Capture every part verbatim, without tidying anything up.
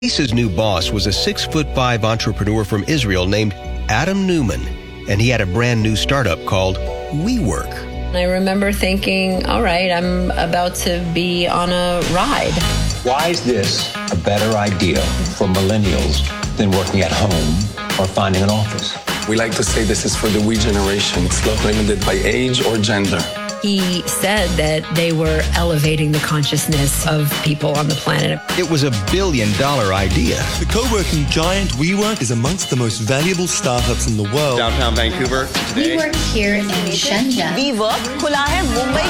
Ace's new boss was a six foot five entrepreneur from Israel named Adam Newman, and he had a brand new startup called WeWork. I remember thinking, all right, I'm about to be on a ride. Why is this a better idea for millennials than working at home or finding an office? We like to say this is for the we generation. It's not limited by age or gender. He said that they were elevating the consciousness of people on the planet. It was a billion dollar idea. The co-working giant WeWork is amongst the most valuable startups in the world. Downtown Vancouver. We work here in Shenzhen. WeWork खुला है मुंबई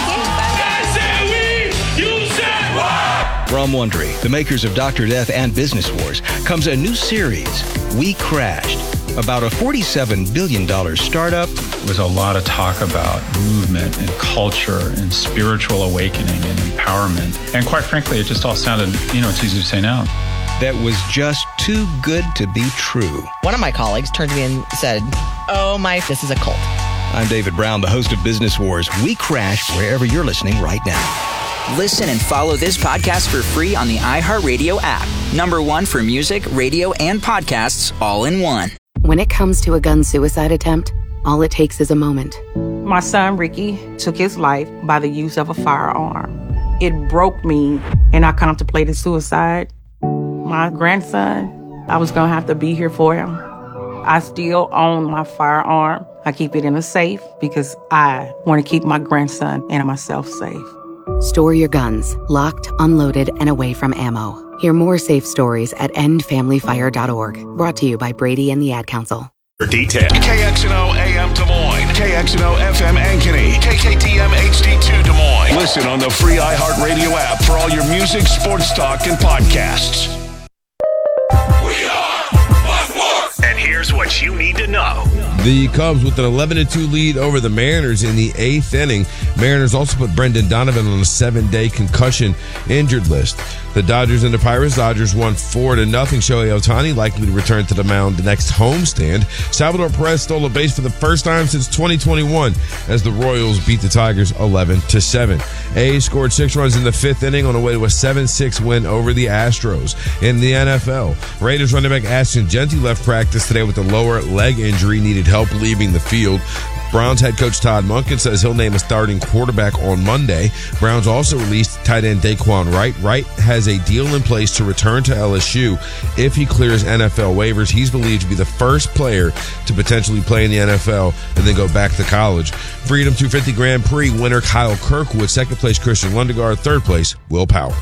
के. From Wondery, the makers of Doctor Death and Business Wars, comes a new series, We Crashed, about a forty-seven billion dollars startup. There was a lot of talk about movement and culture and spiritual awakening and empowerment. And quite frankly, it just all sounded, you know, it's easy to say now. That was just too good to be true. One of my colleagues turned to me and said, oh my, this is a cult. I'm David Brown, the host of Business Wars. We Crashed wherever you're listening right now. Listen and follow this podcast for free on the iHeartRadio app. Number one for music, radio, and podcasts all in one. When it comes to a gun suicide attempt, all it takes is a moment. My son, Ricky, took his life by the use of a firearm. It broke me, and I contemplated suicide. My grandson, I was going to have to be here for him. I still own my firearm. I keep it in a safe because I want to keep my grandson and myself safe. Store your guns, locked, unloaded, and away from ammo. Hear more safe stories at end family fire dot org. Brought to you by Brady and the Ad Council. For details, K X N O A M Des Moines, K X N O F M Ankeny, K K T M H D two Des Moines. Listen on the free iHeartRadio app for all your music, sports talk, and podcasts. We are Fox Sports. And here's what you need to know. The Cubs with an eleven to two lead over the Mariners in the eighth inning. Mariners also put Brendan Donovan on a seven-day concussion injured list. The Dodgers and the Pirates. Dodgers won four to nothing. Shohei Ohtani likely to return to the mound the next homestand. Salvador Perez stole a base for the first time since twenty twenty-one as the Royals beat the Tigers eleven to seven. A's scored six runs in the fifth inning on the way to a seven six win over the Astros. In the N F L, Raiders running back Ashton Genty left practice today with a lower leg injury, needed help leaving the field. Browns head coach Todd Monken says he'll name a starting quarterback on Monday. Browns also released tight end Daquan Wright. Wright has a deal in place to return to L S U if he clears N F L waivers. He's believed to be the first player to potentially play in the N F L and then go back to college. Freedom two fifty Grand Prix winner Kyle Kirkwood. Second place Christian Lundegaard. Third place Will Power.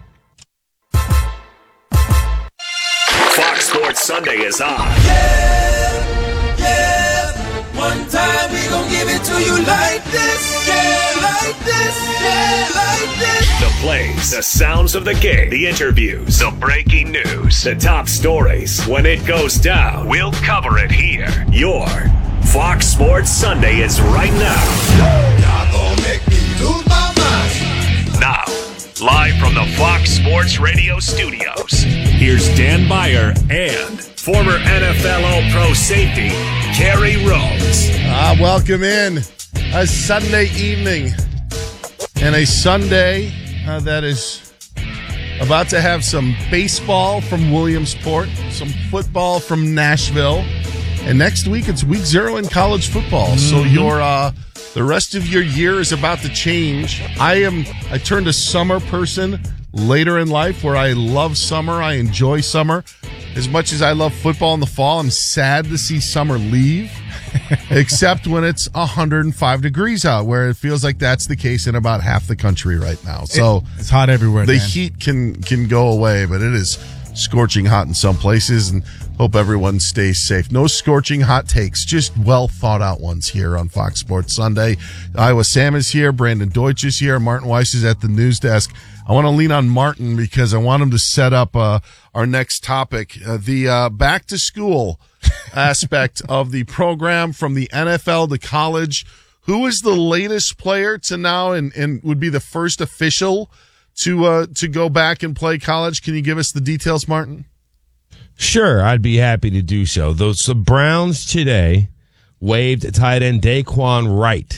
Fox Sports Sunday is on. Yeah, yeah. One time we gon' give it to you like this, yeah, like this, yeah, like this. The plays, the sounds of the game, the interviews, the breaking news, the top stories. When it goes down, we'll cover it here. Your Fox Sports Sunday is right now. Y'all gon' make me lose my mind. Now, live from the Fox Sports Radio studios, here's Dan Beyer and former N F L All-Pro safety, Kerry Rhodes. Ah, welcome in a Sunday evening and a Sunday uh, that is about to have some baseball from Williamsport, some football from Nashville, and next week it's week zero in college football. Mm-hmm. So your uh, the rest of your year is about to change. I am I turned a summer person later in life where I love summer. I enjoy summer. As much as I love football in the fall, I'm sad to see summer leave, except when it's one hundred five degrees out, where it feels like that's the case in about half the country right now. So it's hot everywhere. The man. heat can can go away, but it is scorching hot in some places, and hope everyone stays safe. No scorching hot takes, just well thought out ones here on Fox Sports Sunday. Iowa Sam is here, Brandon Deutsch is here, Martin Weiss is at the news desk. I want to lean on Martin because I want him to set up uh, our next topic, uh, the uh, back to school aspect of the program from the N F L to college. Who is the latest player to now and, and would be the first official to uh, to go back and play college? Can you give us the details, Martin? Sure, I'd be happy to do so. Those the Browns today waived tight end Daquan Wright.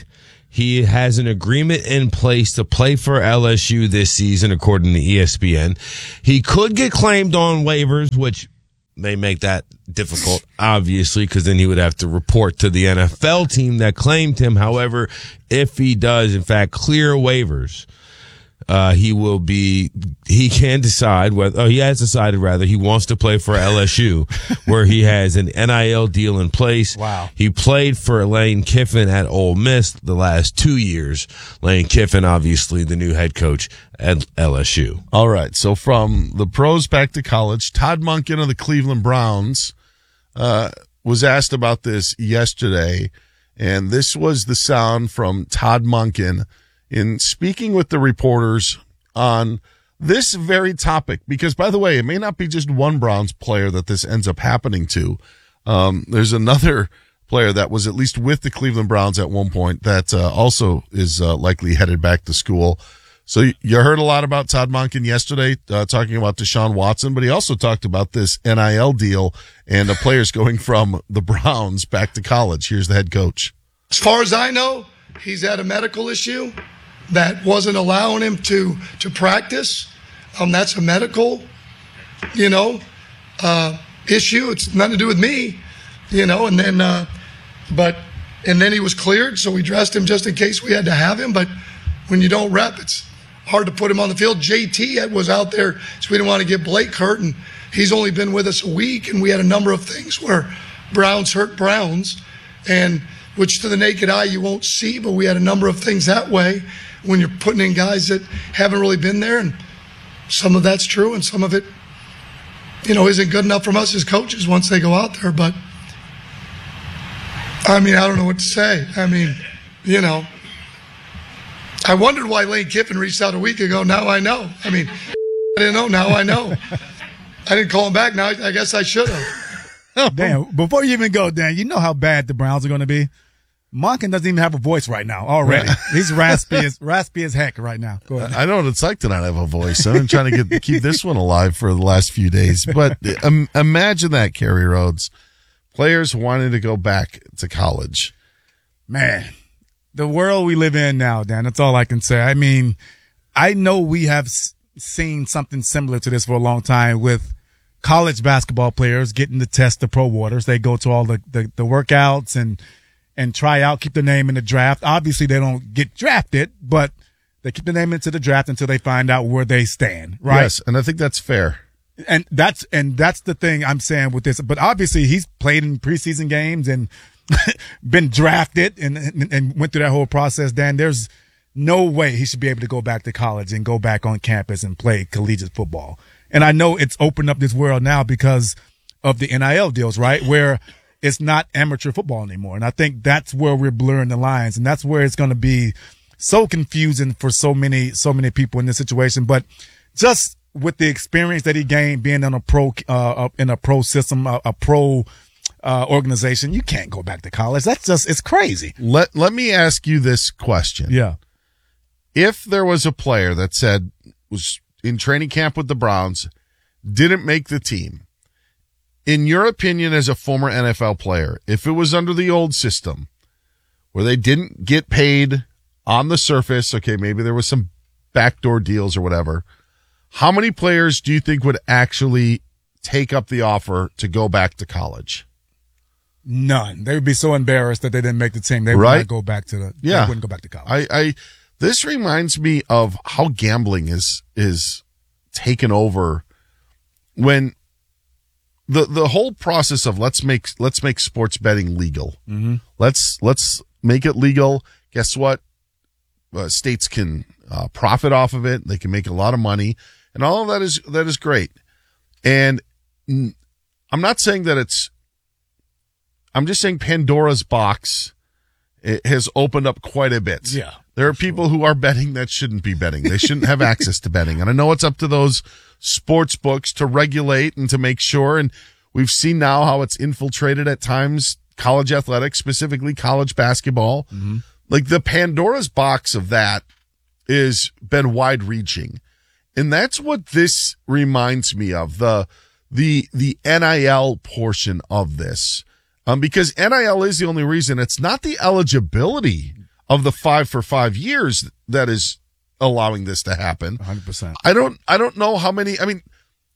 He has an agreement in place to play for L S U this season, according to E S P N. He could get claimed on waivers, which may make that difficult, obviously, because then he would have to report to the N F L team that claimed him. However, if he does, in fact, clear waivers, uh, he will be, he can decide whether, oh, he has decided rather, he wants to play for L S U, where he has an N I L deal in place. Wow. He played for Lane Kiffin at Ole Miss the last two years. Lane Kiffin, obviously, the new head coach at L S U. All right. So from the pros back to college, Todd Monken of the Cleveland Browns uh, was asked about this yesterday, and this was the sound from Todd Monken in speaking with the reporters on this very topic. Because, by the way, it may not be just one Browns player that this ends up happening to. Um, there's another player that was at least with the Cleveland Browns at one point that uh, also is uh, likely headed back to school. So you heard a lot about Todd Monken yesterday, uh, talking about Deshaun Watson, but he also talked about this N I L deal and the players going from the Browns back to college. Here's the head coach. As far as I know, he's had a medical issue that wasn't allowing him to, to practice. Um, that's a medical, you know, uh, issue. It's nothing to do with me, you know, and then, uh, but, and then he was cleared. So we dressed him just in case we had to have him. But when you don't rep, it's hard to put him on the field. J T was out there, so we didn't want to get Blake hurt, and he's only been with us a week, and we had a number of things where Browns hurt Browns, and which to the naked eye you won't see, but we had a number of things that way when you're putting in guys that haven't really been there, and some of that's true, and some of it, you know, isn't good enough from us as coaches once they go out there. But I mean, I don't know what to say. I mean, you know, I wondered why Lane Kiffin reached out a week ago. Now I know. I mean, I didn't know. Now I know. I didn't call him back. Now I guess I should have. Dan, before you even go, Dan, you know how bad the Browns are going to be. Monken doesn't even have a voice right now already. Right. He's raspy as raspy as heck right now. Go ahead. I know what it's like to not have a voice. I've been trying to get keep this one alive for the last few days. But um, imagine that, Kerry Rhodes. Players wanting to go back to college. Man, the world we live in now, Dan, that's all I can say. I mean, I know we have s- seen something similar to this for a long time with college basketball players getting to test the pro waters. They go to all the, the, the workouts and and try out, keep the name in the draft. Obviously, they don't get drafted, but they keep the name into the draft until they find out where they stand, right? Yes, and I think that's fair. And that's and that's the thing I'm saying with this. But obviously, he's played in preseason games and been drafted and, and and went through that whole process. Dan, there's no way he should be able to go back to college and go back on campus and play collegiate football. And I know it's opened up this world now because of the N I L deals, right? Where it's not amateur football anymore. And I think that's where we're blurring the lines. And that's where it's going to be so confusing for so many, so many people in this situation. But just with the experience that he gained being in a pro, uh, in a pro system, a, a pro, uh, organization, you can't go back to college. That's just, it's crazy. Let, let me ask you this question. Yeah. If there was a player that said was in training camp with the Browns, didn't make the team, in your opinion, as a former N F L player, if it was under the old system where they didn't get paid on the surface, okay, maybe there was some backdoor deals or whatever, how many players do you think would actually take up the offer to go back to college? None. They would be so embarrassed that they didn't make the team. They would right? not go back to the, yeah. they wouldn't go back to college. I, I, this reminds me of how gambling is, is taken over when the, the whole process of let's make, let's make sports betting legal. Mm-hmm. Let's, let's make it legal. Guess what? Uh, states can uh, profit off of it. They can make a lot of money, and all of that is, that is great. And mm, I'm not saying that it's, I'm just saying Pandora's box it has opened up quite a bit. Yeah. There are people who are betting that shouldn't be betting. They shouldn't have access to betting. And I know it's up to those sports books to regulate and to make sure. And we've seen now how it's infiltrated at times college athletics, specifically college basketball. Mm-hmm. Like the Pandora's box of that is been wide reaching. And that's what this reminds me of, the, the, the N I L portion of this. Um, because N I L is the only reason. It's not the eligibility of the five for five years that is allowing this to happen. one hundred percent. I don't, I don't know how many, I mean,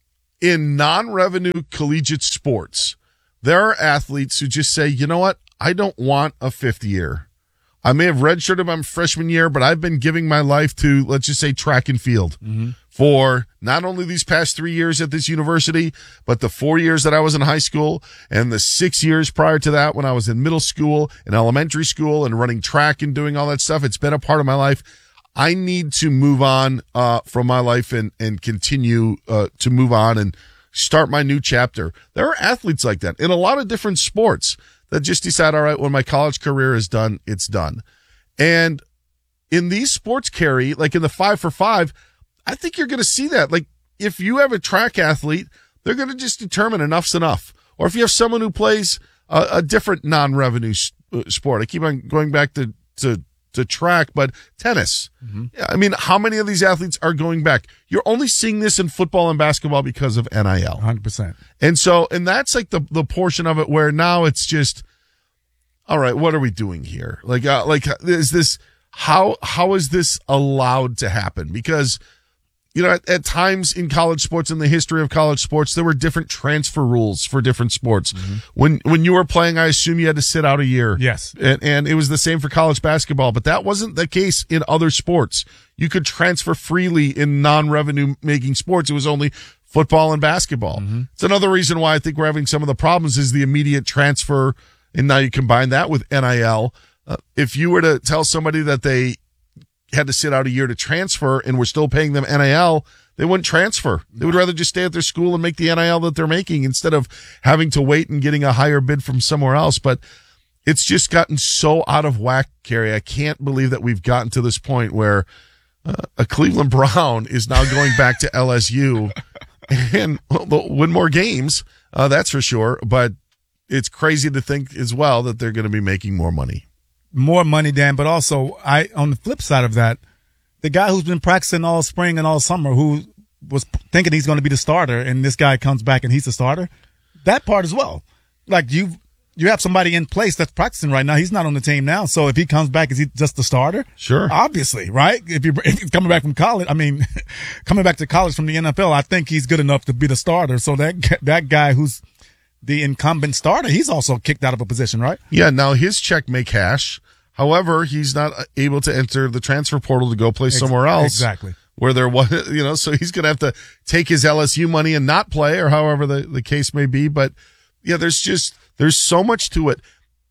in non-revenue collegiate sports, there are athletes who just say, you know what? I don't want a fifth year. I may have redshirted my freshman year, but I've been giving my life to, let's just say, track and field Mm-hmm. for not only these past three years at this university, but the four years that I was in high school and the six years prior to that when I was in middle school and elementary school and running track and doing all that stuff. It's been a part of my life. I need to move on uh, from my life and, and continue uh, to move on and start my new chapter. There are athletes like that in a lot of different sports that just decide, all right, when my college career is done, it's done. And in these sports, Carrie, like in the five for five, I think you're going to see that. Like if you have a track athlete, they're going to just determine enough's enough. Or if you have someone who plays a, a different non-revenue sport, I keep on going back to, to, to track, but tennis. Mm-hmm. I mean, how many of these athletes are going back? You're only seeing this in football and basketball because of N I L. one hundred percent. And so, and that's like the, the portion of it where now it's just, all right, what are we doing here? Like, uh, like, is this, how, how is this allowed to happen? Because, you know, at, at times in college sports, in the history of college sports, there were different transfer rules for different sports. Mm-hmm. When, when you were playing, I assume you had to sit out a year. Yes. And, and it was the same for college basketball, but that wasn't the case in other sports. You could transfer freely in non-revenue making sports. It was only football and basketball. Mm-hmm. It's another reason why I think we're having some of the problems is the immediate transfer. And now you combine that with N I L. Uh, if you were to tell somebody that they had to sit out a year to transfer and we're still paying them N I L, they wouldn't transfer. They would rather just stay at their school and make the N I L that they're making instead of having to wait and getting a higher bid from somewhere else. But it's just gotten so out of whack, Carrie. I can't believe that we've gotten to this point where uh, a Cleveland Brown is now going back to L S U and well, they'll win more games. Uh, that's for sure. But it's crazy to think as well that they're going to be making more money. More money, Dan, but also I, on the flip side of that, the guy who's been practicing all spring and all summer, who was thinking he's going to be the starter, and this guy comes back and he's the starter, that part as well. Like you, you have somebody in place that's practicing right now. He's not on the team now. So if he comes back, is he just the starter? Sure. Obviously, right? If, you, if he's coming back from college, I mean, coming back to college from the N F L, I think he's good enough to be the starter. So that, that guy who's the incumbent starter, he's also kicked out of a position, right? Yeah. Now his check may cash. However, he's not able to enter the transfer portal to go play somewhere else. Exactly. Where there was, you know, so he's going to have to take his L S U money and not play, or however the, the case may be. But yeah, there's just, there's so much to it.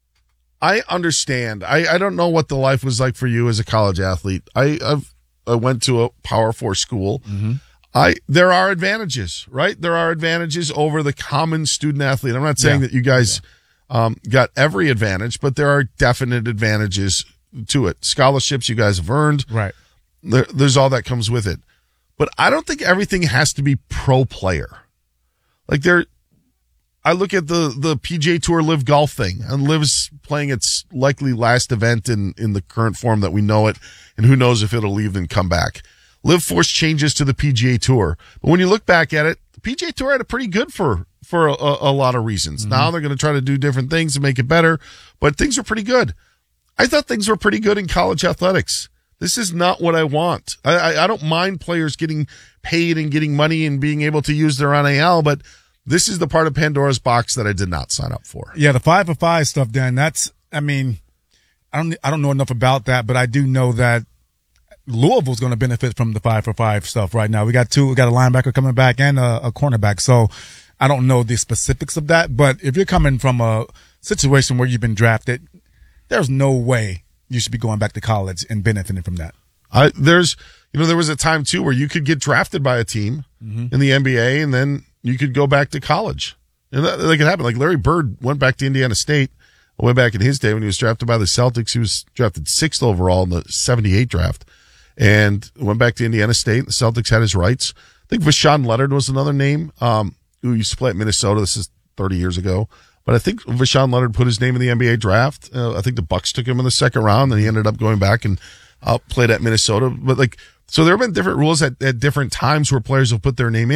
I understand. I, I don't know what the life was like for you as a college athlete. I, I've, I went to a Power Four school. Mm-hmm. I, there are advantages, right? There are advantages over the common student athlete. I'm not saying Yeah. that you guys, yeah. um, got every advantage, but there are definite advantages to it. Scholarships you guys have earned. Right. There, there's all that comes with it. But I don't think everything has to be pro player. Like there, I look at the, the P G A Tour Live Golf thing, and Live's playing its likely last event in, in the current form that we know it, and who knows if it'll leave and come back. Live forced changes to the P G A Tour. But when you look back at it, the P G A Tour had it pretty good for, for a, a lot of reasons. Mm-hmm. Now they're going to try to do different things to make it better, but things are pretty good. I thought things were pretty good in college athletics. This is not what I want. I, I, I don't mind players getting paid and getting money and being able to use their N I L, but this is the part of Pandora's box that I did not sign up for. Yeah, the five for five stuff, Dan, that's, I mean, I don't, I don't know enough about that, but I do know that Louisville's going to benefit from the five for five stuff right now. We got two, we got a linebacker coming back and a, a cornerback. So I don't know the specifics of that, but if you're coming from a situation where you've been drafted, there's no way you should be going back to college and benefiting from that. I, there's, you know, there was a time too where you could get drafted by a team mm-hmm. in the N B A and then you could go back to college. And that, that could happen. Like Larry Bird went back to Indiana State way back in his day when he was drafted by the Celtics. He was drafted sixth overall in the seventy-eight draft and went back to Indiana State. The Celtics had his rights. I think Vashawn Leonard was another name, um, who used to play at Minnesota. This is thirty years ago. But I think Vashawn Leonard put his name in the N B A draft. Uh, I think the Bucks took him in the second round, and he ended up going back and uh, played at Minnesota. But like, so there have been different rules at, at different times where players will put their name in.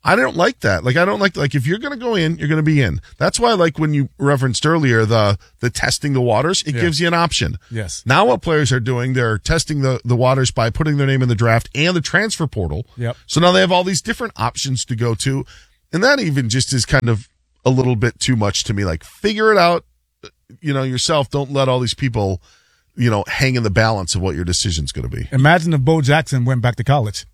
I don't like that. Like, I don't like, like, if you're going to go in, you're going to be in. That's why, like, when you referenced earlier, the, the testing the waters, it Yeah. gives you an option. Yes. Now what players are doing, they're testing the, the waters by putting their name in the draft and the transfer portal. Yep. So now they have all these different options to go to. And that even just is kind of a little bit too much to me. Like, figure it out, you know, yourself. Don't let all these people, you know, hang in the balance of what your decision's going to be. Imagine if Bo Jackson went back to college.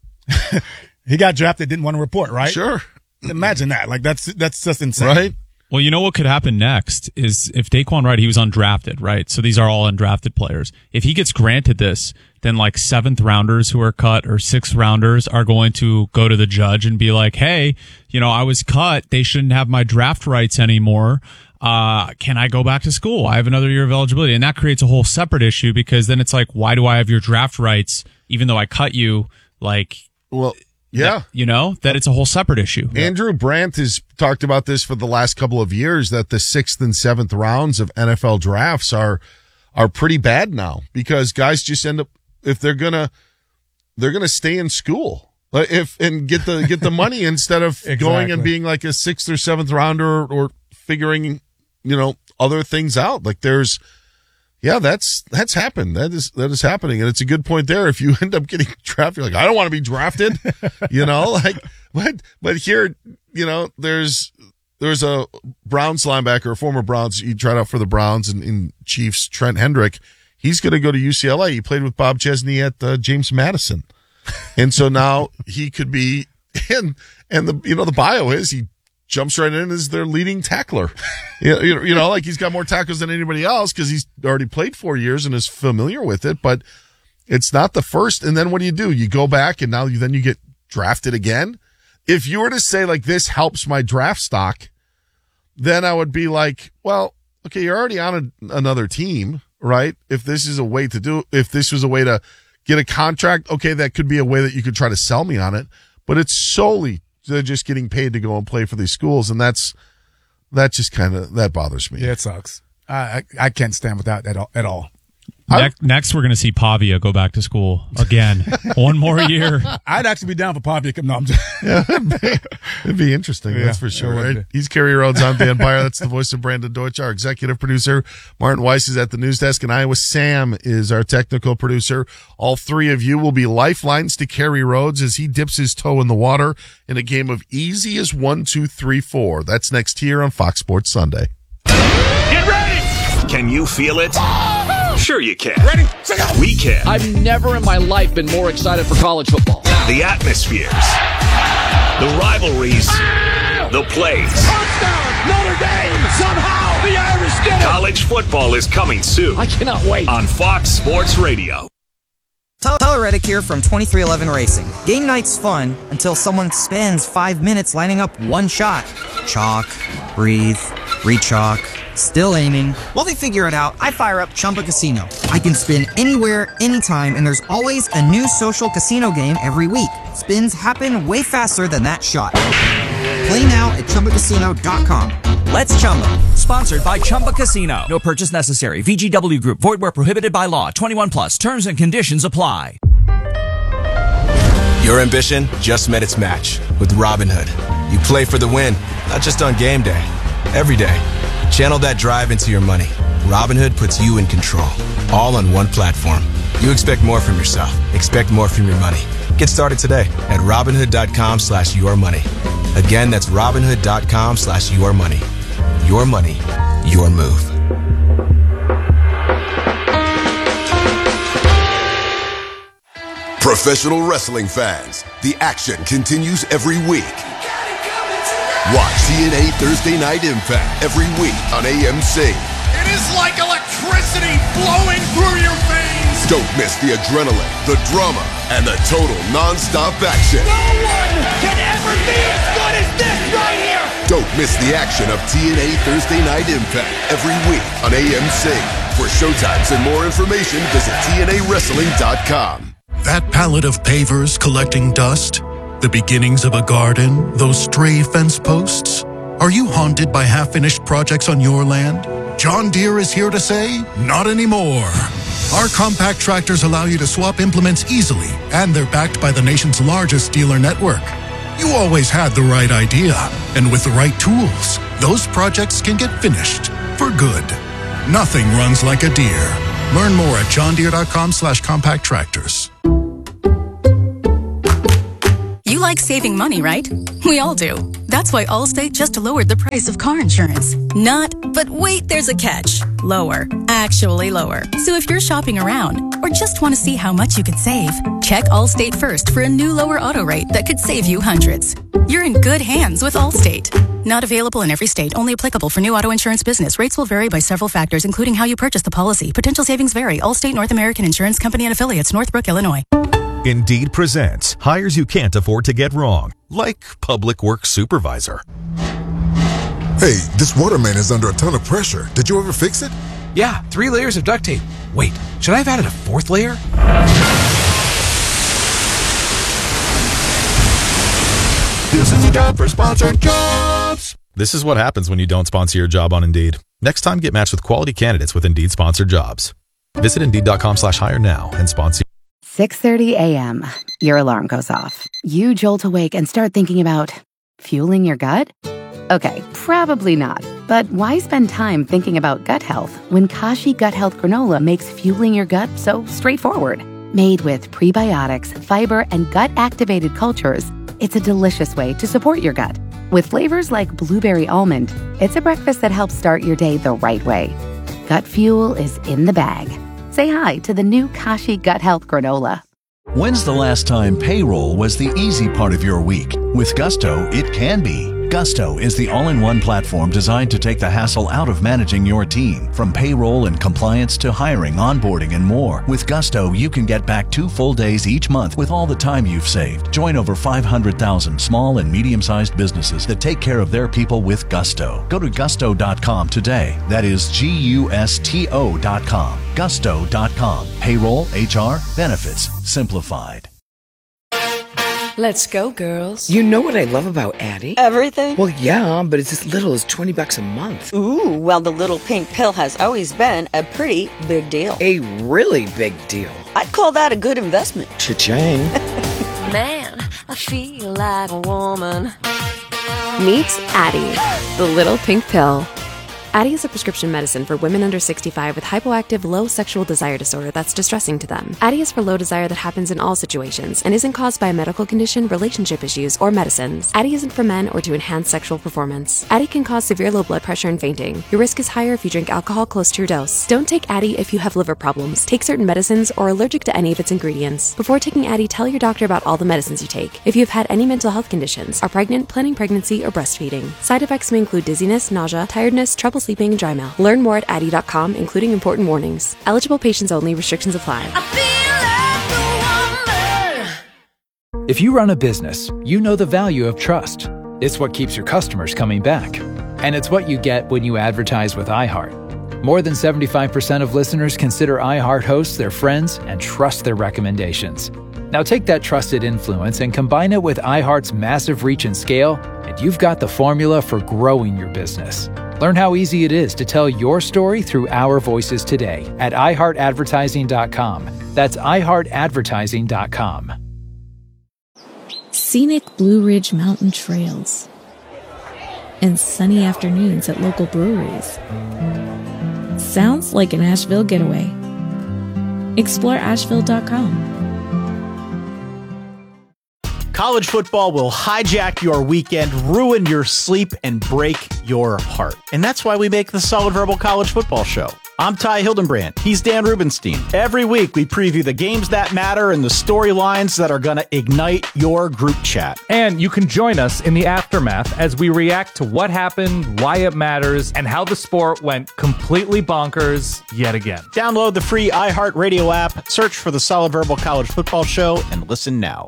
He got drafted, didn't want to report, right? Sure. Imagine that. Like, that's that's just insane. Right? Well, you know what could happen next is if Daquan Wright, he was undrafted, right? So these are all undrafted players. If he gets granted this, then like seventh rounders who are cut or sixth rounders are going to go to the judge and be like, hey, you know, I was cut. They shouldn't have my draft rights anymore. Uh, can I go back to school? I have another year of eligibility. And that creates a whole separate issue because then it's like, why do I have your draft rights even though I cut you? Like, well, yeah. That, you know, that it's a whole separate issue. Andrew Brandt has talked about this for the last couple of years, that the sixth and seventh rounds of N F L drafts are, are pretty bad now because guys just end up, if they're gonna, they're gonna stay in school, like if, and get the, get the money instead of Exactly. going and being like a sixth or seventh rounder or, or figuring, you know, other things out. Like there's, yeah, that's, that's happened. That is, that is happening. And it's a good point there. If you end up getting drafted, you're like, I don't want to be drafted, you know, like, but, but here, you know, there's, there's a Browns linebacker, a former Browns, he tried out for the Browns and in Chiefs, Trent Hendrick. He's going to go to U C L A. He played with Bob Chesney at uh, James Madison. And so now he could be, and, and the, you know, the bio is he jumps right in as their leading tackler. you, know, you know, like he's got more tackles than anybody else because he's already played four years and is familiar with it, but it's not the first. And then what do you do? You go back and now you, then you get drafted again. If you were to say like this helps my draft stock, then I would be like, well, okay, you're already on a, another team, right? If this is a way to do, if this was a way to get a contract, okay, that could be a way that you could try to sell me on it, but it's solely they're just getting paid to go and play for these schools, and that's that just kind of that bothers me. Yeah, it sucks. I I, I can't stand with that at all. At all. Next, next, we're going to see Pavia go back to school again. One more year. I'd actually be down for Pavia. No, I'm just. Yeah, it'd, be, it'd be interesting. Yeah, that's for sure. it would Right? be. He's Kerry Rhodes. I'm Dan Byer. That's the voice of Brandon Deutsch, our executive producer. Martin Weiss is at the news desk, and Iowa Sam is our technical producer. All three of you will be lifelines to Kerry Rhodes as he dips his toe in the water in a game of easy as one, two, three, four. That's next here on Fox Sports Sunday. Get ready! Can you feel it? Sure you can. Ready? We can. I've never in my life been more excited for college football. The atmospheres, the rivalries, the plays. Touchdown! Notre Dame! Somehow the Irish get it! College football is coming soon. I cannot wait. On Fox Sports Radio. Tyler Reddick here from twenty-three eleven Racing. Game night's fun until someone spends five minutes lining up one shot. Chalk, breathe, re-chalk, still aiming. While they figure it out, I fire up Chumba Casino. I can spin anywhere, anytime, and there's always a new social casino game every week. Spins happen way faster than that shot. Play now at Chumba Casino dot com. Let's Chumba. Sponsored by Chumba Casino. No purchase necessary. V G W Group. Void where prohibited by law. twenty-one plus. Terms and conditions apply. Your ambition just met its match with Robinhood. You play for the win, not just on game day. Every day. Channel that drive into your money. Robinhood puts you in control. All on one platform. You expect more from yourself. Expect more from your money. Get started today at Robinhood.com slash your money. Again, that's Robinhood.com slash your money. Your money, your move. Professional wrestling fans, the action continues every week. Watch T N A Thursday Night Impact every week on A M C. It is like electricity flowing through your veins. Don't miss the adrenaline, the drama, and the total non-stop action. No one can ever be as good as this right here. Don't miss the action of T N A Thursday Night Impact every week on A M C. For showtimes and more information, visit T N A wrestling dot com. That pallet of pavers collecting dust, the beginnings of a garden, those stray fence posts. Are you haunted by half-finished projects on your land? John Deere is here to say, not anymore. Our compact tractors allow you to swap implements easily, and they're backed by the nation's largest dealer network. You always had the right idea, and with the right tools, those projects can get finished for good. Nothing runs like a Deere. Learn more at johndeere.com slash compact tractors. You like saving money, right? We all do. That's why Allstate just lowered the price of car insurance. Not, but wait, there's a catch. Lower. Actually lower. So if you're shopping around or just want to see how much you could save, check Allstate first for a new lower auto rate that could save you hundreds. You're in good hands with Allstate. Not available in every state. Only applicable for new auto insurance business. Rates will vary by several factors, including how you purchase the policy. Potential savings vary. Allstate North American Insurance Company and Affiliates, Northbrook, Illinois. Indeed presents hires you can't afford to get wrong, like public works supervisor. Hey, this water main is under a ton of pressure. Did you ever fix it? Yeah, three layers of duct tape. Wait, should I have added a fourth layer? This is a job for sponsored jobs. This is what happens when you don't sponsor your job on Indeed. Next time, get matched with quality candidates with Indeed sponsored jobs. Visit Indeed.com slash hire now and sponsor. six thirty a.m. Your alarm goes off. You jolt awake and start thinking about fueling your gut? Okay, probably not. But why spend time thinking about gut health when Kashi Gut Health Granola makes fueling your gut so straightforward? Made with prebiotics, fiber, and gut-activated cultures, it's a delicious way to support your gut. With flavors like blueberry almond, it's a breakfast that helps start your day the right way. Gut fuel is in the bag. Say hi to the new Kashi Gut Health Granola. When's the last time payroll was the easy part of your week? With Gusto, it can be. Gusto is the all-in-one platform designed to take the hassle out of managing your team. From payroll and compliance to hiring, onboarding, and more. With Gusto, you can get back two full days each month with all the time you've saved. Join over five hundred thousand small and medium-sized businesses that take care of their people with Gusto. Go to gusto dot com today. That is G U S T O dot com. gusto dot com. Payroll, H R, benefits, simplified. Let's go, girls. You know what I love about Addie? Everything? Well, yeah, but it's as little as twenty bucks a month. Ooh, well, the little pink pill has always been a pretty big deal. A really big deal. I'd call that a good investment. Cha-ching. Man, I feel like a woman. Meet Addie, the little pink pill. Addie is a prescription medicine for women under sixty-five with hypoactive low sexual desire disorder that's distressing to them. Addie is for low desire that happens in all situations and isn't caused by a medical condition, relationship issues, or medicines. Addie isn't for men or to enhance sexual performance. Addie can cause severe low blood pressure and fainting. Your risk is higher if you drink alcohol close to your dose. Don't take Addie if you have liver problems, take certain medicines, or are allergic to any of its ingredients. Before taking Addie, tell your doctor about all the medicines you take. If you have had any mental health conditions, are pregnant, planning pregnancy, or breastfeeding. Side effects may include dizziness, nausea, tiredness, trouble sleeping, and dry mouth. Learn more at addie dot com, including important warnings. Eligible patients only. Restrictions apply. If you run a business, you know the value of trust. It's what keeps your customers coming back. And it's what you get when you advertise with iHeart. More than seventy-five percent of listeners consider iHeart hosts their friends and trust their recommendations. Now take that trusted influence and combine it with iHeart's massive reach and scale, and you've got the formula for growing your business. Learn how easy it is to tell your story through our voices today at i heart advertising dot com. That's i heart advertising dot com. Scenic Blue Ridge Mountain Trails and sunny afternoons at local breweries. Sounds like an Asheville getaway. Explore asheville dot com. College football will hijack your weekend, ruin your sleep, and break your heart. And that's why we make the Solid Verbal College Football Show. I'm Ty Hildenbrand. He's Dan Rubenstein. Every week, we preview the games that matter and the storylines that are going to ignite your group chat. And you can join us in the aftermath as we react to what happened, why it matters, and how the sport went completely bonkers yet again. Download the free iHeartRadio app, search for the Solid Verbal College Football Show, and listen now.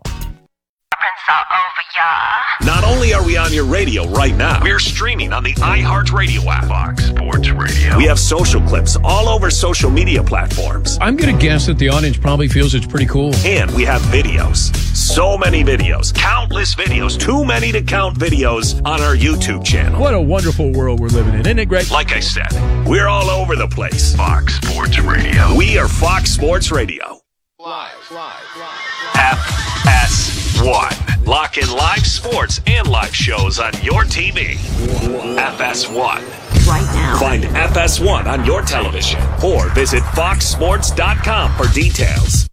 Not only are we on your radio right now, we're streaming on the iHeartRadio app. Fox Sports Radio. We have social clips all over social media platforms. I'm going to guess that the audience probably feels it's pretty cool. And we have videos. So many videos. Countless videos. Too many to count videos on our YouTube channel. What a wonderful world we're living in. Isn't it great? Like I said, we're all over the place. Fox Sports Radio. We are Fox Sports Radio. Live, live, live, live. F S one. Lock in live sports and live shows on your T V. F S one. Right now. Find F S one on your television or visit fox sports dot com for details.